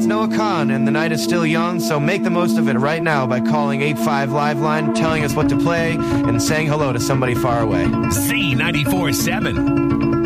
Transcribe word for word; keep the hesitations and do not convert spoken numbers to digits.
Noah Khan, and the night is still young, so make the most of it right now by calling eight five Live Line, telling us what to play, and saying hello to somebody far away. Z ninety-four seven.